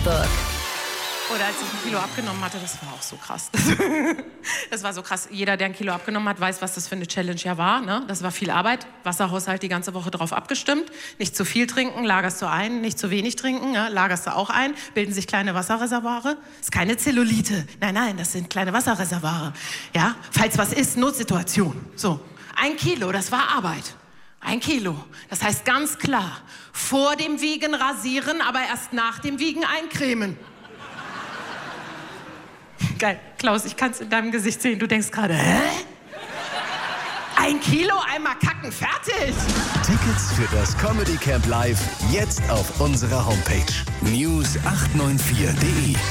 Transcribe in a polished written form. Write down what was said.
Facebook. Oder als ich 1 Kilo abgenommen hatte, das war auch so krass. Das war so krass. Jeder, der 1 Kilo abgenommen hat, weiß, was das für eine Challenge ja war. Ne? Das war viel Arbeit. Wasserhaushalt die ganze Woche drauf abgestimmt. Nicht zu viel trinken, lagerst du ein. Nicht zu wenig trinken, ja? Lagerst du auch ein. Bilden sich kleine Wasserreservoire. Ist keine Zellulite. Nein, das sind kleine Wasserreservoire. Ja? Falls was ist, Notsituation. So, 1 Kilo, das war Arbeit. 1 Kilo. Das heißt ganz klar, vor dem Wiegen rasieren, aber erst nach dem Wiegen eincremen. Geil. Klaus, ich kann es in deinem Gesicht sehen. Du denkst gerade, hä? 1 Kilo, einmal kacken, fertig. Tickets für das Comedy Camp Live jetzt auf unserer Homepage news894.de.